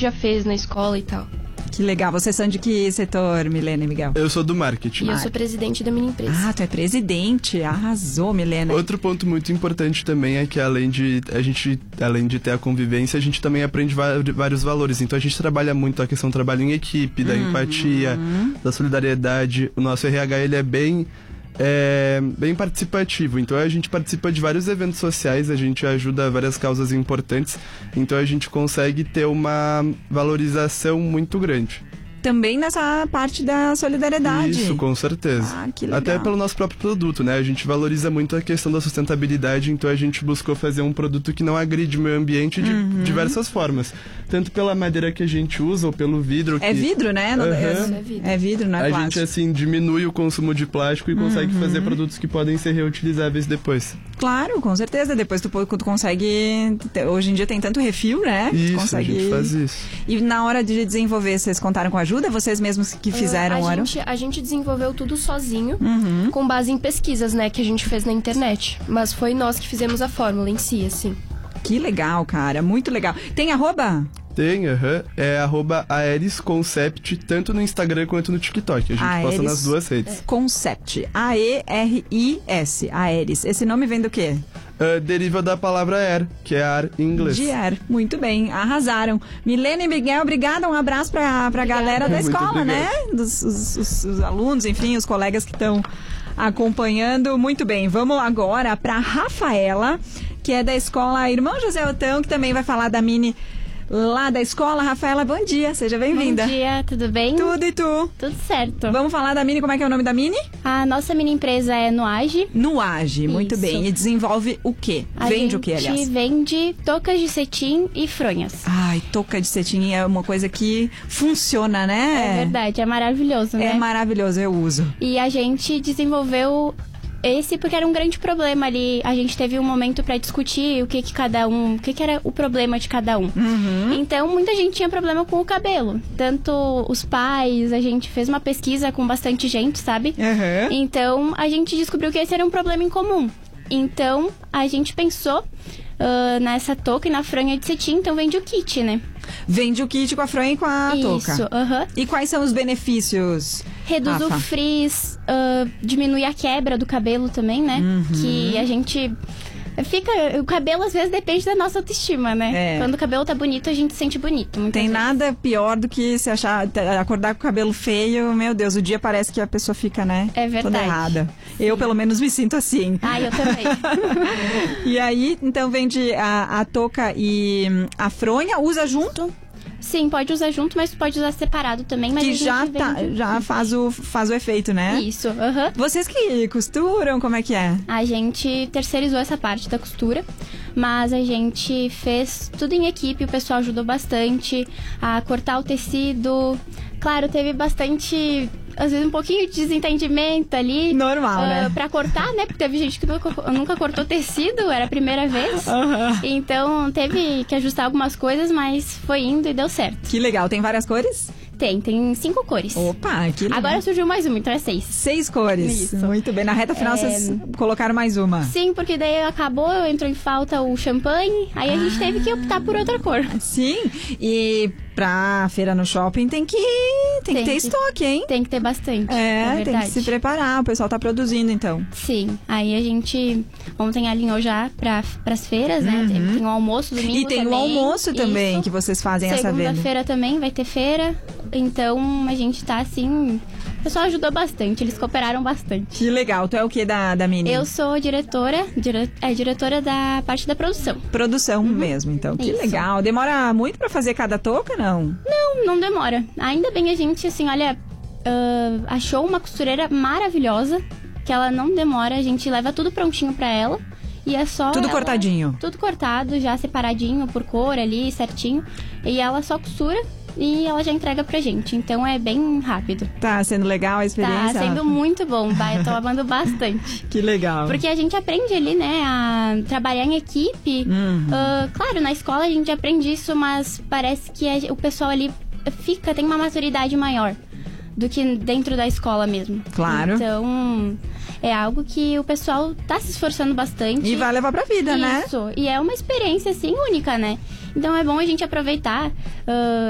já fez na escola e tal. Que legal. Vocês são de que setor, Milena e Miguel? Eu sou do marketing. E eu sou presidente da minha empresa. Ah, tu é presidente. Arrasou, Milena. Outro ponto muito importante também é que além de ter a convivência, a gente também aprende vários valores. Então a gente trabalha muito a questão do trabalho em equipe, da empatia, da solidariedade. O nosso RH, ele é bem participativo, então a gente participa de vários eventos sociais, a gente ajuda várias causas importantes, então a gente consegue ter uma valorização muito grande. Também nessa parte da solidariedade. Isso, com certeza. Ah, que legal. Até pelo nosso próprio produto, né? A gente valoriza muito a questão da sustentabilidade, então a gente buscou fazer um produto que não agride o meio ambiente de diversas formas. Tanto pela madeira que a gente usa, ou pelo vidro. É vidro, né? É vidro, não é plástico. A gente, assim, diminui o consumo de plástico e consegue fazer produtos que podem ser reutilizáveis depois. Claro, com certeza. Depois tu consegue... Hoje em dia tem tanto refil, né? Isso, a gente faz isso. E na hora de desenvolver, vocês contaram com ajuda? Vocês mesmos que fizeram? A gente desenvolveu tudo sozinho, com base em pesquisas, né, que a gente fez na internet. Mas foi nós que fizemos a fórmula em si, assim. Que legal, cara. Muito legal. Tem arroba? Tem, é @aerisconcept, tanto no Instagram quanto no TikTok. A gente posta nas duas redes. Concept, AERIS, Aeris. Esse nome vem do quê? Deriva da palavra air, que é ar em inglês. De air. Muito bem, arrasaram. Milena e Miguel, obrigada. Um abraço pra galera da escola, né? Os alunos, enfim, os colegas que estão acompanhando. Muito bem, vamos agora pra Rafaela, que é da escola Irmão José Otão, que também vai falar da Mini lá da escola. Rafaela, bom dia, seja bem-vinda. Bom dia, tudo bem? Tudo, e tu? Tudo certo. Vamos falar da Mini, como é que é o nome da Mini? A nossa mini empresa é Nuage. Nuage, muito Isso. bem. E desenvolve o quê? Vende o quê, aliás? A gente vende toucas de cetim e fronhas. Ai, touca de cetim é uma coisa que funciona, né? É verdade, é maravilhoso, né? É maravilhoso, eu uso. E a gente desenvolveu esse porque era um grande problema ali. A gente teve um momento pra discutir o que era o problema de cada um. Então, muita gente tinha problema com o cabelo. Tanto os pais, a gente fez uma pesquisa com bastante gente, sabe? Então, a gente descobriu que esse era um problema em comum. Então, a gente pensou nessa touca e na fronha de cetim, então vende o kit, né? Vende o kit com a fronha e com a touca. Isso, E quais são os benefícios? Reduz Rafa? o frizz, diminui a quebra do cabelo também, né? Que a gente... O cabelo às vezes depende da nossa autoestima, né? Quando o cabelo tá bonito, a gente se sente bonito. Tem nada pior do que se acordar com o cabelo feio. Meu Deus, o dia parece que a pessoa fica, né? É verdade. Toda errada. Sim. Eu, pelo menos, me sinto assim. Ah, eu também. E aí, então, vende a touca e a fronha, usa junto? Sim, pode usar junto, mas pode usar separado também. Mas que já faz o efeito, né? Isso, Vocês que costuram, como é que é? A gente terceirizou essa parte da costura, mas a gente fez tudo em equipe, o pessoal ajudou bastante a cortar o tecido. Claro, teve bastante... Às vezes um pouquinho de desentendimento ali. Normal, né? Pra cortar, né? Porque teve gente que nunca cortou tecido, era a primeira vez. Então, teve que ajustar algumas coisas, mas foi indo e deu certo. Que legal. Tem várias cores? Tem 5 cores. Opa, que legal. Agora surgiu mais uma, então é 6. 6 cores. Isso. Muito bem. Na reta final vocês colocaram mais uma. Sim, porque daí entrou em falta o champanhe, aí a gente teve que optar por outra cor. Sim, e pra feira no shopping tem que ter estoque, hein? Tem que ter bastante. Tem que se preparar, o pessoal tá produzindo, então. Sim, aí a gente ontem alinhou já pras feiras, né? Tem o almoço domingo também. E tem o almoço também, que vocês fazem essa venda. Segunda-feira também vai ter feira, então a gente tá assim... O pessoal ajudou bastante, eles cooperaram bastante. Que legal. Tu é o que da Mini? Eu sou diretora da parte da produção. Produção mesmo, então. Que legal. Demora muito pra fazer cada touca, não? Não demora. Ainda bem a gente, assim, olha, achou uma costureira maravilhosa, que ela não demora, a gente leva tudo prontinho pra ela. E é só... Tudo cortadinho? Tudo cortado, já separadinho por cor ali, certinho. E ela só costura e ela já entrega pra gente. Então é bem rápido. Tá sendo legal a experiência? Tá sendo muito bom, eu tô amando bastante. Que legal. Porque a gente aprende ali, né, a trabalhar em equipe. Claro, na escola a gente aprende isso, mas parece que o pessoal ali tem uma maturidade maior do que dentro da escola mesmo. Claro. Então, é algo que o pessoal tá se esforçando bastante. E vai levar pra vida, né? Isso. E é uma experiência, assim, única, né? Então é bom a gente aproveitar.